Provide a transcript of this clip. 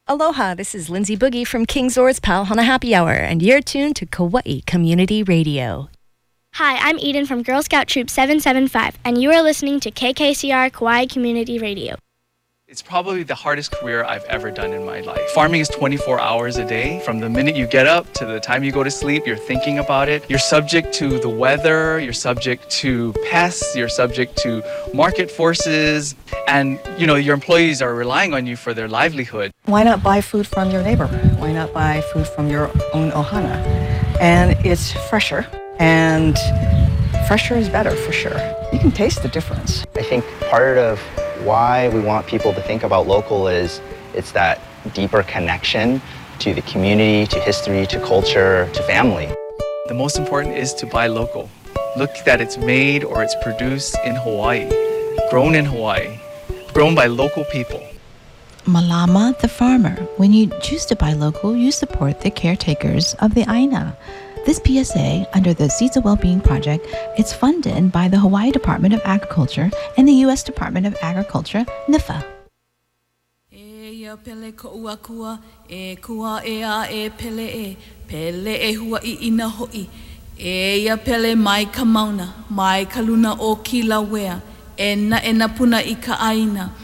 Aloha, this is Lindsay Boogie from King Zor's Pauhana Happy Hour, and you're tuned to Kauai Community Radio. Hi, I'm Eden from Girl Scout Troop 775, and you are listening to KKCR Kauai Community Radio. It's probably the hardest career I've ever done in my life. Farming is 24 hours a day. From the minute you get up to the time you go to sleep, you're thinking about it. You're subject to the weather, you're subject to pests, you're subject to market forces, and your employees are relying on you for their livelihood. Why not buy food from your neighbor? Why not buy food from your own ohana? And it's fresher, and fresher is better for sure. You can taste the difference. I think part of why we want people to think about local is it's that deeper connection to the community, to history, to culture, to family. The most important is to buy local. Look that it's made or it's produced in Hawaii, grown in Hawaii, grown by local people. Malama the farmer. When you choose to buy local, you support the caretakers of the Aina. This PSA, under the Seeds of Wellbeing Project, it's funded by the Hawaii Department of Agriculture and the U.S. Department of Agriculture, NIFA. E na puna I ka aina.